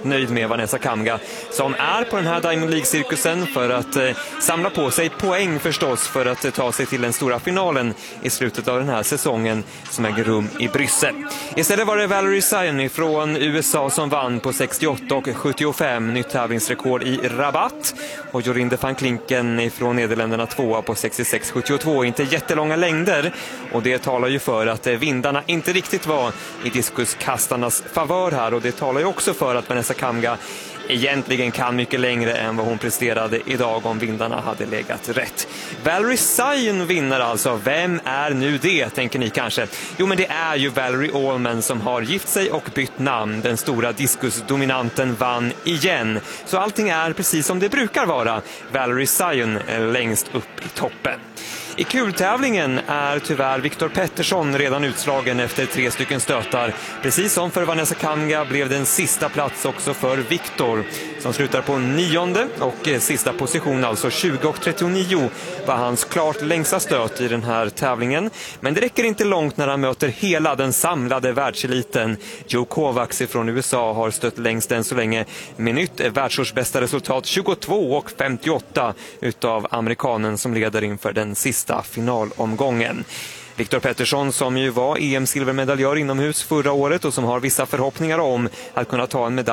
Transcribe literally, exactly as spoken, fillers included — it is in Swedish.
helt nöjd med Vanessa Kamga, som är på den här Diamond League-cirkusen för att eh, samla på sig poäng förstås, för att eh, ta sig till den stora finalen i slutet av den här säsongen som äger rum i Bryssel. Istället var det Valerie Syon från U S A som vann på sextioåtta och sjuttiofem, nytt tävlingsrekord i Rabat, och Jorinde van Klinken från Nederländerna tvåa på sextiosex sjuttiotvå. Inte jättelånga längder, och det talar ju för att vindarna inte riktigt var i diskuskastarnas favör här, och det talar ju också för att Vanessa Kamga egentligen kan mycket längre än vad hon presterade idag om vindarna hade legat rätt. Valerie Syon vinner alltså. Vem är nu det, tänker ni kanske? Jo, men det är ju Valerie Allman som har gift sig och bytt namn. Den stora diskusdominanten vann igen. Så allting är precis som det brukar vara. Valerie Syon är längst upp i toppen. I kultävlingen är tyvärr Viktor Pettersson redan utslagen efter tre stycken stötar. Precis som för Vanessa Kamga blev den sista plats också för Viktor, som slutar på nionde och sista position, alltså tjugo och trettionio, var hans klart längsta stöt i den här tävlingen. Men det räcker inte långt när han möter hela den samlade världseliten. Joe Kovacs från U S A har stött längst än så länge med nytt världsårsbästa resultat tjugotvå och femtioåtta utav amerikanen som leder inför den sista finalomgången. Viktor Pettersson, som ju var E M-silvermedaljör inomhus förra året och som har vissa förhoppningar om att kunna ta en medalj